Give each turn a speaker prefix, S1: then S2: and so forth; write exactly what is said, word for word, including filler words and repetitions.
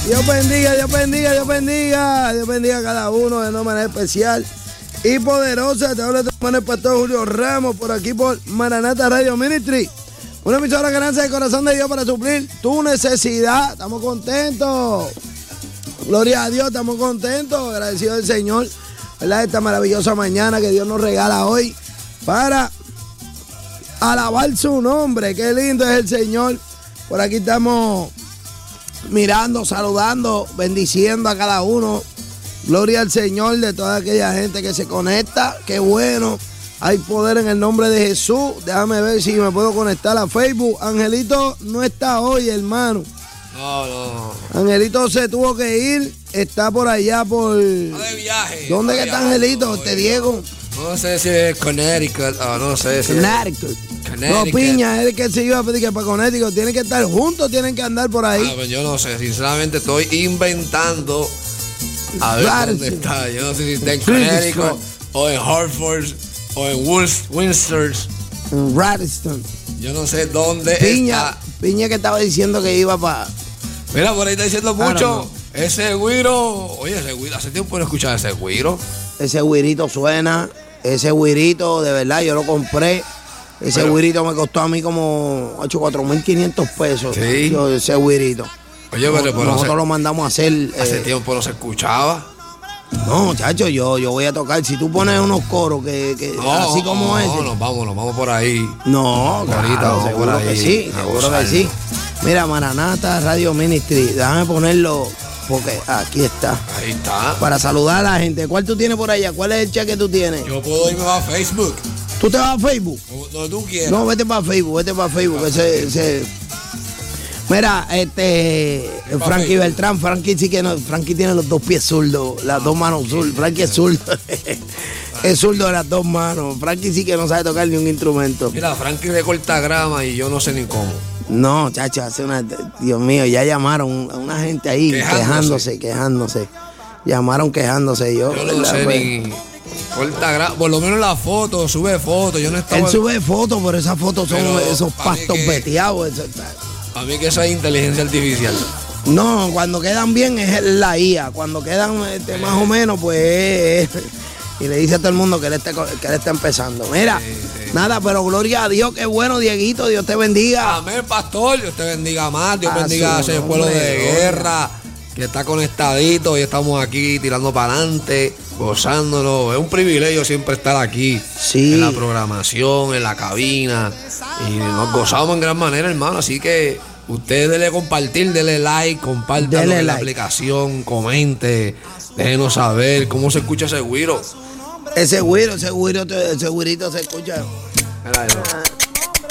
S1: Dios bendiga, Dios bendiga, Dios bendiga. Dios bendiga a cada uno de una manera especial y poderosa. Te habla tu hermano el pastor Julio Ramos por aquí por Maranata Radio Ministry. Una emisora que nace del corazón de Dios para suplir tu necesidad. Estamos contentos. Gloria a Dios, estamos contentos. Agradecidos del Señor, ¿verdad? Esta maravillosa mañana que Dios nos regala hoy para alabar su nombre. Qué lindo es el Señor. Por aquí estamos mirando, saludando, bendiciendo a cada uno. Gloria al Señor de toda aquella gente que se conecta. Qué bueno. Hay poder en el nombre de Jesús. Déjame ver si me puedo conectar a Facebook. Angelito no está hoy, hermano.
S2: No, no.
S1: Angelito se tuvo que ir. Está por allá por...
S2: Está de viaje.
S1: ¿Dónde que está Angelito? Te Diego.
S2: No sé si es Connecticut o no sé si
S1: Connecticut. No, Piña, es el que se iba a pedir que para Connecticut. Tienen que estar juntos, tienen que andar por ahí.
S2: Ah, pues yo no sé, sinceramente estoy inventando a ver
S1: Claro,
S2: dónde
S1: sí.
S2: está. Yo no sé si está en Connecticut o en Hartford o en Windsor.
S1: Radiston.
S2: Yo no sé dónde
S1: Piña,
S2: está.
S1: Piña que estaba diciendo que iba para...
S2: Mira, por ahí está diciendo mucho.
S1: Claro, no.
S2: Ese güiro. Oye, ese güiro. Hace tiempo no escuchaba ese güiro.
S1: Ese güirito suena. Ese güirito, de verdad, yo lo compré. Ese
S2: Pero-
S1: güirito me costó a mí como cuatro mil quinientos pesos.
S2: Sí.
S1: Yo, ese güirito.
S2: Oye, pero, pero no
S1: Nosotros
S2: se-
S1: lo mandamos a hacer.
S2: hace
S1: eh,
S2: tiempo no se escuchaba.
S1: No, chacho, yo, yo voy a tocar. Si tú pones unos coros que, que
S2: No,
S1: así como
S2: no,
S1: ese.
S2: nos vamos, nos vamos por ahí.
S1: No,
S2: Ahorita
S1: claro,
S2: vamos
S1: seguro
S2: por ahí
S1: que sí,
S2: a
S1: seguro que
S2: gozarlo.
S1: sí. Mira, Maranata Radio Ministry, déjame ponerlo porque aquí está.
S2: Ahí está.
S1: Para saludar a la gente. ¿Cuál tú tienes por allá? ¿Cuál es el chat que tú tienes?
S2: Yo puedo irme a Facebook.
S1: ¿Tú te vas a Facebook?
S2: Como donde tú quieras.
S1: No, vete para Facebook, vete para Facebook. Ese, ese... Mira, este
S2: pa'
S1: Frankie
S2: Facebook.
S1: Beltrán, Frankie sí que no, Frankie tiene los dos pies zurdos, las dos manos zurdas. Frankie es zurdo. Es zurdo de las dos manos. Frankie sí que no sabe tocar ni un instrumento.
S2: Mira, Frankie recorta grama y yo no sé ni cómo.
S1: No, chacho, hace una. Dios mío, ya llamaron a una gente ahí
S2: Quejándose.
S1: quejándose, quejándose. Llamaron quejándose. Yo,
S2: Yo no
S1: ¿verdad?
S2: sé
S1: Pues,
S2: ni. Corta grama. Por lo menos la foto, sube fotos. Yo no estaba.
S1: él sube fotos, pero esas fotos son
S2: Pero,
S1: esos
S2: pa' mí
S1: pastos
S2: que-
S1: veteados. eso-
S2: A mí que eso es inteligencia artificial.
S1: No, cuando quedan bien es la I A. Cuando quedan este, más o menos, pues es- es- y le dice a todo el mundo que él, esté, que él está empezando. Mira,
S2: Sí, sí.
S1: nada, pero gloria a Dios, qué bueno, Dieguito, Dios te bendiga.
S2: Amén, pastor. Dios te bendiga más. Dios
S1: A
S2: bendiga a
S1: su
S2: ese pueblo
S1: nombre,
S2: de
S1: gloria.
S2: guerra que está conectadito. Y estamos aquí tirando para adelante, gozándolo. Es un privilegio siempre estar aquí.
S1: Sí.
S2: En la programación, en la cabina. Y nos gozamos en gran manera, hermano. Así que usted dele compartir, dele like, compártalo
S1: Dele
S2: en la
S1: like.
S2: aplicación, comente. Déjenos saber cómo se escucha ese güiro.
S1: Ese güiro, ese güiro, ese güirito se escucha.
S2: Mira, mira.